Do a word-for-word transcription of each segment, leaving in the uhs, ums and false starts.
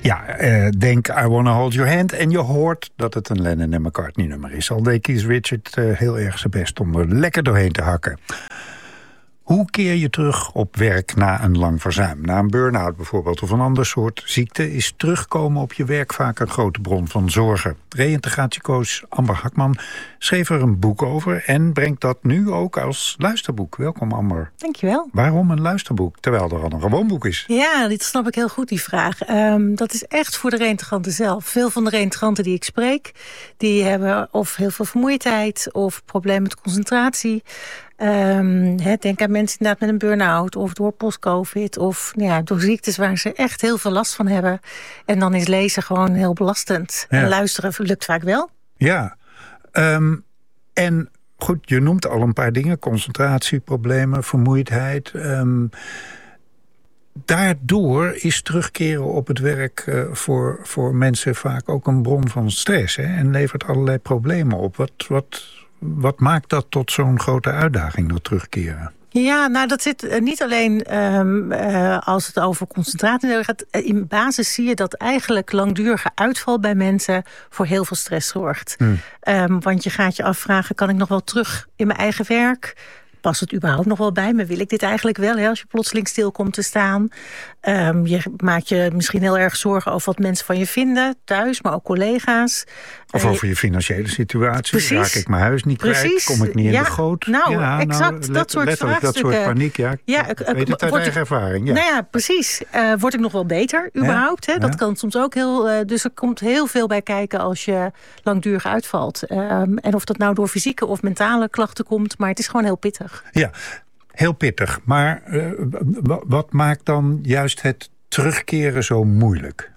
Ja, uh, denk I Wanna Hold Your Hand. En je hoort dat het een Lennon en McCartney nummer is. Al deed Keith Richards uh, heel erg zijn best om er lekker doorheen te hakken. Hoe keer je terug op werk na een lang verzuim? Na een burn-out bijvoorbeeld of een ander soort ziekte... is terugkomen op je werk vaak een grote bron van zorgen. Reïntegratiecoach Amber Hakman schreef er een boek over... en brengt dat nu ook als luisterboek. Welkom, Amber. Dankjewel. Waarom een luisterboek, terwijl er al een gewoon boek is? Ja, dit snap ik heel goed, die vraag. Um, dat is echt voor de reïntegranten zelf. Veel van de reïntegranten die ik spreek... die hebben of heel veel vermoeidheid... of problemen met concentratie... Um, he, denk aan mensen inderdaad met een burn-out of door post-covid of nou ja, door ziektes waar ze echt heel veel last van hebben. En dan is lezen gewoon heel belastend. Ja. En luisteren lukt vaak wel. Ja, um, en goed, je noemt al een paar dingen. Concentratieproblemen, vermoeidheid. Um, daardoor is terugkeren op het werk uh, voor, voor mensen vaak ook een bron van stress. Hè, en levert allerlei problemen op. Wat... wat Wat maakt dat tot zo'n grote uitdaging, dat terugkeren? Ja, nou dat zit niet alleen um, uh, als het over concentratie gaat. In basis zie je dat eigenlijk langdurige uitval bij mensen voor heel veel stress zorgt. Hmm. Um, want je gaat je afvragen, kan ik nog wel terug in mijn eigen werk? Past het überhaupt nog wel bij me? Wil ik dit eigenlijk wel, hè, als je plotseling stil komt te staan? Um, je maakt je misschien heel erg zorgen over wat mensen van je vinden, thuis, maar ook collega's. Of uh, over je financiële situatie. Precies. Raak ik mijn huis niet Precies. kwijt? Kom ik niet in ja, de goot? Nou, ja, exact. Nou, dat let, soort letterlijk dat soort paniek. Ja, ja, ik weet het uit eigen ik, ervaring. Ja. Nou ja, precies. Uh, word ik nog wel beter, überhaupt? Ja, hè? Dat ja. kan soms ook heel... Uh, dus er komt heel veel bij kijken als je langdurig uitvalt. Um, en of dat nou door fysieke of mentale klachten komt. Maar het is gewoon heel pittig. Ja. Heel pittig, maar uh, wat maakt dan juist het terugkeren zo moeilijk?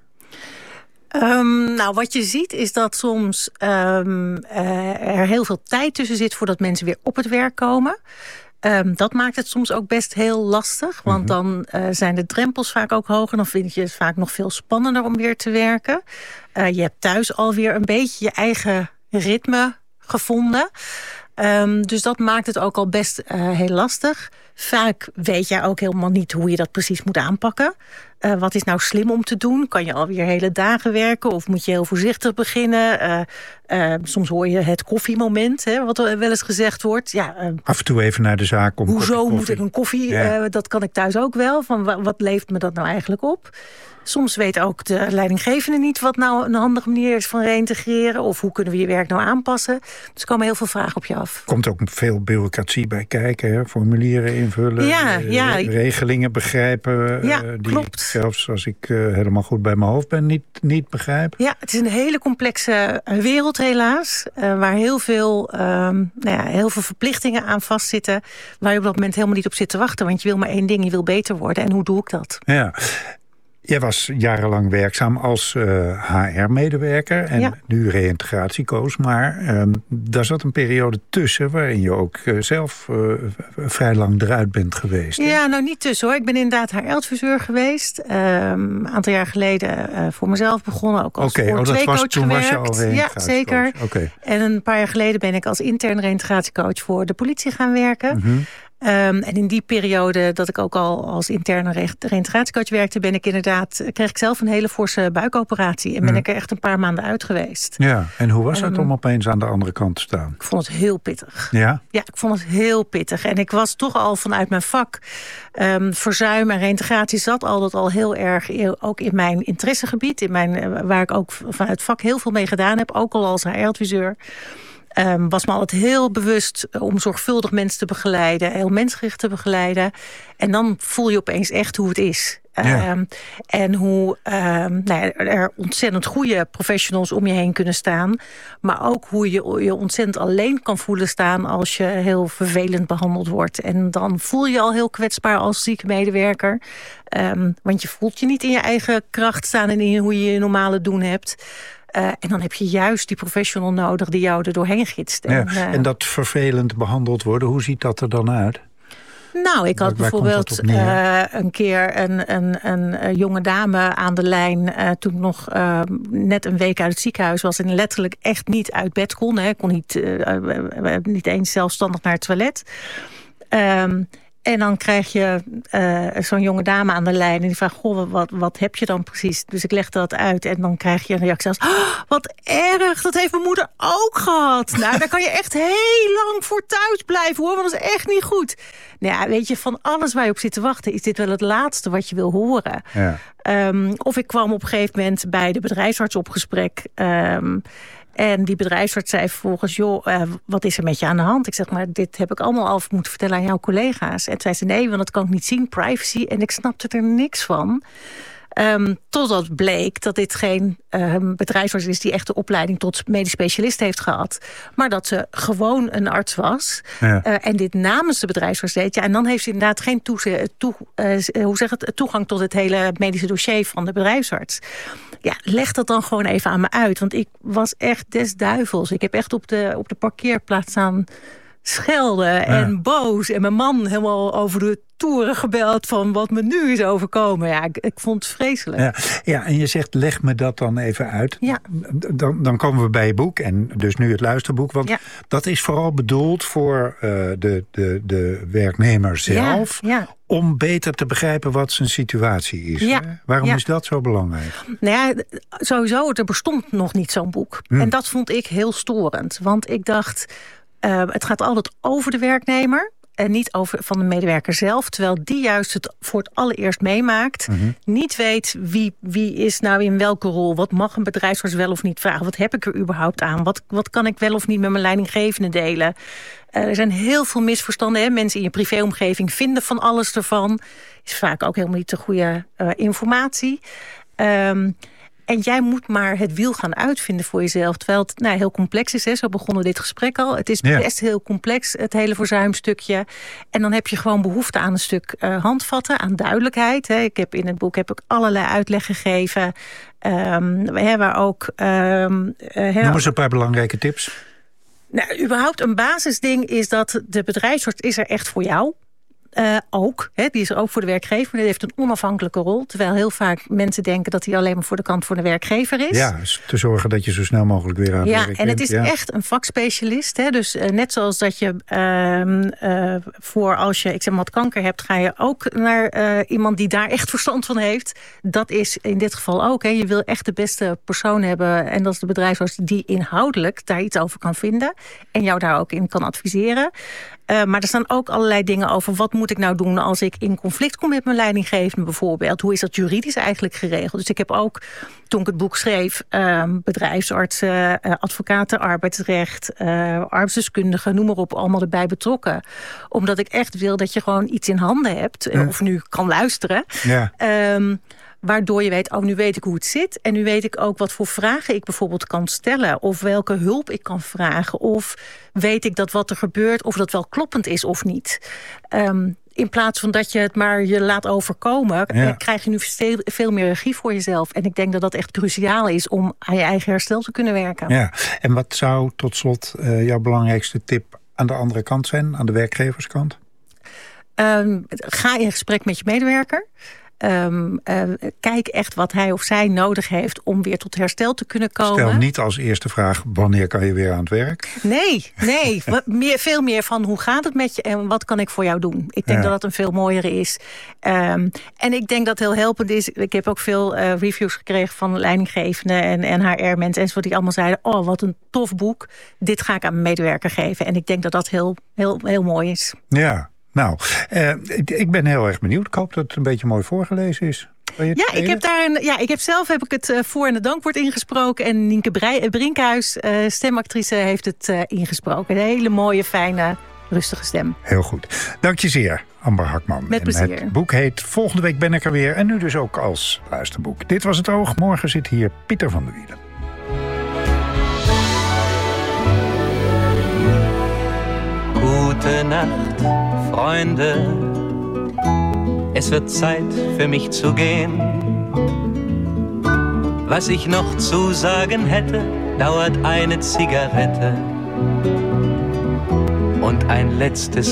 Um, nou, wat je ziet is dat soms um, uh, er heel veel tijd tussen zit... voordat mensen weer op het werk komen. Um, dat maakt het soms ook best heel lastig. Want mm-hmm. dan uh, zijn de drempels vaak ook hoger. Dan vind je het vaak nog veel spannender om weer te werken. Uh, je hebt thuis alweer een beetje je eigen ritme gevonden... Um, dus dat maakt het ook al best uh, heel lastig. Vaak weet jij ook helemaal niet hoe je dat precies moet aanpakken. Uh, wat is nou slim om te doen? Kan je alweer hele dagen werken of moet je heel voorzichtig beginnen? Uh, uh, soms hoor je het koffiemoment, hè, wat er wel eens gezegd wordt. Ja, uh, af en toe even naar de zaak om hoezo moet ik een koffie? Ja. Uh, dat kan ik thuis ook wel. Van, wat levert me dat nou eigenlijk op? Soms weet ook de leidinggevende niet wat nou een handige manier is van reïntegreren. Of hoe kunnen we je werk nou aanpassen. Dus er komen heel veel vragen op je af. Komt ook veel bureaucratie bij kijken. Hè? Formulieren invullen. Ja, uh, ja. Regelingen begrijpen. Ja, uh, die klopt. Zelfs als ik uh, helemaal goed bij mijn hoofd ben niet, niet begrijp. Ja, het is een hele complexe wereld helaas. Uh, waar heel veel, um, nou ja, heel veel verplichtingen aan vastzitten. Waar je op dat moment helemaal niet op zit te wachten. Want je wil maar één ding, je wil beter worden. En hoe doe ik dat? Ja. Jij was jarenlang werkzaam als uh, H R-medewerker en ja. nu reïntegratiecoach. Maar um, daar zat een periode tussen waarin je ook uh, zelf uh, vrij lang eruit bent geweest. Hè? Ja, nou niet tussen hoor. Ik ben inderdaad H R-adviseur geweest. Um, een aantal jaar geleden uh, voor mezelf begonnen. Ook als okay, oh, dat was, toen was je al Ja, zeker. Okay. En een paar jaar geleden ben ik als interne reïntegratiecoach voor de politie gaan werken. Mm-hmm. Um, en in die periode dat ik ook al als interne reïntegratiecoach werkte... ben ik inderdaad, kreeg ik zelf een hele forse buikoperatie. En ben mm. ik er echt een paar maanden uit geweest. Ja, en hoe was um, het om opeens aan de andere kant te staan? Ik vond het heel pittig. Ja? Ja, ik vond het heel pittig. En ik was toch al vanuit mijn vak... Um, verzuim en reïntegratie zat altijd al heel erg... ook in mijn interessegebied. In mijn, waar ik ook vanuit het vak heel veel mee gedaan heb. Ook al als H R-adviseur. Um, was me altijd heel bewust om zorgvuldig mensen te begeleiden. Heel mensgericht te begeleiden. En dan voel je opeens echt hoe het is. Ja. Um, en hoe um, nou ja, er ontzettend goede professionals om je heen kunnen staan. Maar ook hoe je je ontzettend alleen kan voelen staan... als je heel vervelend behandeld wordt. En dan voel je je al heel kwetsbaar als zieke medewerker. Um, want je voelt je niet in je eigen kracht staan... en in hoe je je normale doen hebt... Uh, en dan heb je juist die professional nodig die jou er doorheen gidst. En, ja, uh, en dat vervelend behandeld worden, hoe ziet dat er dan uit? Nou, ik had waar, waar bijvoorbeeld uh, een keer een, een, een jonge dame aan de lijn... Uh, toen ik nog uh, net een week uit het ziekenhuis was... en letterlijk echt niet uit bed kon. Hè. Kon niet, uh, uh, niet eens zelfstandig naar het toilet. Um, En dan krijg je uh, zo'n jonge dame aan de lijn en die vraagt, goh, wat, wat heb je dan precies? Dus ik leg dat uit en dan krijg je een reactie als, oh, wat erg, dat heeft mijn moeder ook gehad. Nou, daar kan je echt heel lang voor thuis blijven, hoor, want dat is echt niet goed. Nou ja, weet je, van alles waar je op zit te wachten, is dit wel het laatste wat je wil horen. Ja. Um, of ik kwam op een gegeven moment bij de bedrijfsarts op gesprek. Um, En die bedrijfsarts zei vervolgens, joh, uh, wat is er met je aan de hand? Ik zeg, maar dit heb ik allemaal al moeten vertellen aan jouw collega's. En toen zei ze, nee, want dat kan ik niet zien, privacy. En ik snapte er niks van. Um, totdat bleek dat dit geen um, bedrijfsarts is die echt de opleiding tot medisch specialist heeft gehad. Maar dat ze gewoon een arts was. Ja. Uh, en dit namens de bedrijfsarts deed. Ja, en dan heeft ze inderdaad geen toeze, toe, uh, hoe zeg het, toegang tot het hele medische dossier van de bedrijfsarts. Ja, leg dat dan gewoon even aan me uit. Want ik was echt des duivels. Ik heb echt op de, op de parkeerplaats staan schelden ja. en boos. En mijn man helemaal over de toeren gebeld van wat me nu is overkomen. Ja, ik, ik vond het vreselijk. Ja, ja, en je zegt, leg me dat dan even uit. Ja. Dan, dan komen we bij je boek en dus nu het luisterboek. Want ja. dat is vooral bedoeld voor uh, de, de, de werknemer zelf. Ja, ja. Om beter te begrijpen wat zijn situatie is. Ja, Waarom ja. is dat zo belangrijk? Nou ja, sowieso, er bestond nog niet zo'n boek. Hm. En dat vond ik heel storend. Want ik dacht, uh, het gaat altijd over de werknemer en niet over van de medewerker zelf. Terwijl die juist het voor het allereerst meemaakt. Mm-hmm. Niet weet wie, wie is nou in welke rol. Wat mag een bedrijfsarts wel of niet vragen? Wat heb ik er überhaupt aan? Wat, wat kan ik wel of niet met mijn leidinggevende delen? Uh, er zijn heel veel misverstanden. Hè? Mensen in je privéomgeving vinden van alles ervan. Is vaak ook helemaal niet de goede uh, informatie. Um, En jij moet maar het wiel gaan uitvinden voor jezelf. Terwijl het nou, heel complex is. Hè? Zo begonnen dit gesprek al. Het is ja. best heel complex, het hele verzuimstukje. En dan heb je gewoon behoefte aan een stuk uh, handvatten. Aan duidelijkheid. Hè? Ik heb in het boek heb ik allerlei uitleg gegeven. Um, hè, waar ook... Um, uh, Noem eens een paar belangrijke tips. Nou, überhaupt een basisding is dat de bedrijfsarts is er echt voor jou. Uh, ook, hè, die is er ook voor de werkgever, maar die heeft een onafhankelijke rol. Terwijl heel vaak mensen denken dat hij alleen maar voor de kant van de werkgever is. Ja, dus te zorgen dat je zo snel mogelijk weer aan het ja, werk bent. En het is ja. echt een vakspecialist. Hè, dus uh, net zoals dat je uh, uh, voor als je ik zeg maar, wat kanker hebt, ga je ook naar uh, iemand die daar echt verstand van heeft. Dat is in dit geval ook. Hè. Je wil echt de beste persoon hebben. En dat is de bedrijfsarts die inhoudelijk daar iets over kan vinden. En jou daar ook in kan adviseren. Uh, maar er staan ook allerlei dingen over. Wat moet ik nou doen als ik in conflict kom met mijn leidinggevende bijvoorbeeld? Hoe is dat juridisch eigenlijk geregeld? Dus ik heb ook, toen ik het boek schreef, uh, bedrijfsartsen, uh, advocaten, arbeidsrecht, uh, arbeidsdeskundigen, noem maar op, allemaal erbij betrokken. Omdat ik echt wil dat je gewoon iets in handen hebt. Ja. Of nu kan luisteren. Ja. Um, Waardoor je weet, oh, nu weet ik hoe het zit. En nu weet ik ook wat voor vragen ik bijvoorbeeld kan stellen. Of welke hulp ik kan vragen. Of weet ik dat wat er gebeurt, of dat wel kloppend is of niet. Um, in plaats van dat je het maar je laat overkomen, ja. krijg je nu veel, veel meer regie voor jezelf. En ik denk dat dat echt cruciaal is om aan je eigen herstel te kunnen werken. Ja. En wat zou tot slot uh, jouw belangrijkste tip aan de andere kant zijn? Aan de werkgeverskant? Um, ga in gesprek met je medewerker. Um, uh, kijk echt wat hij of zij nodig heeft om weer tot herstel te kunnen komen. Stel niet als eerste vraag, wanneer kan je weer aan het werk? Nee, nee. wat meer, veel meer van hoe gaat het met je en wat kan ik voor jou doen? Ik denk ja. dat dat een veel mooiere is. Um, en ik denk dat heel helpend is. Ik heb ook veel uh, reviews gekregen van leidinggevenden en, en H R-mensen enzovoort die allemaal zeiden, oh, wat een tof boek. Dit ga ik aan mijn medewerker geven. En ik denk dat dat heel, heel, heel mooi is. Ja. Nou, uh, ik ben heel erg benieuwd. Ik hoop dat het een beetje mooi voorgelezen is. Ja, ik heb daar een, ja, ik heb zelf heb ik het uh, voor- en het dankwoord ingesproken. En Nienke Brei, Brinkhuis, uh, stemactrice, heeft het uh, ingesproken. Een hele mooie, fijne, rustige stem. Heel goed. Dank je zeer, Amber Hakman. Met plezier. En het boek heet Volgende week ben ik er weer. En nu dus ook als luisterboek. Dit was Het Oog. Morgen zit hier Pieter van der Wielen. Gute Nacht, Freunde, es wird Zeit für mich zu gehen. Was ich noch zu sagen hätte, dauert eine Zigarette und ein letztes